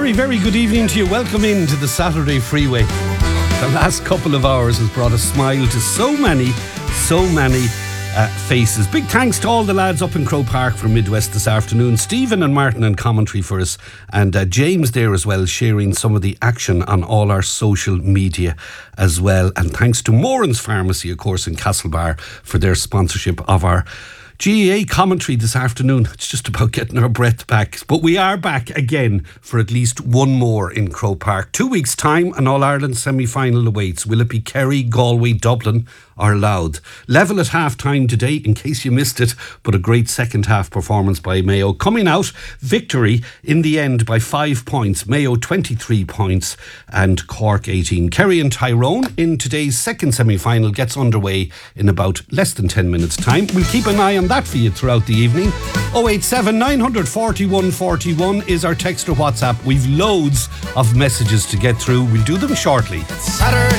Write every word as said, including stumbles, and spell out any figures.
very, very good evening to you. Welcome into the Saturday Freeway. The last couple of hours has brought a smile to so many, so many uh, faces. Big thanks to all the lads up in Croke Park from Midwest this afternoon. Stephen and Martin in commentary for us, and uh, James there as well, sharing some of the action on all our social media as well. And thanks to Moran's Pharmacy, of course, in Castlebar for their sponsorship of our G A A commentary this afternoon. It's just about getting our breath back. But we are back again for at least one more in Croke Park. Two weeks' time, an All-Ireland semi-final awaits. Will it be Kerry, Galway, Dublin or Louth? Level at half-time today, in case you missed it, but a great second-half performance by Mayo. Coming out, victory in the end by five points. Mayo twenty-three points and Cork eighteen. Kerry and Tyrone in today's second semi-final gets underway in about less than ten minutes' time. We'll keep an eye on that for you throughout the evening. oh eight seven, nine four one, four one is our text or WhatsApp. We've loads of messages to get through. We'll do them shortly. Saturday